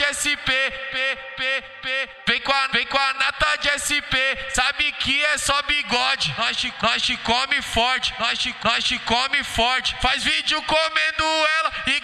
de SP, vem com a nata de SP, sabe que é só bigode. Nós te come forte, nós te come forte. Faz vídeo comendo ela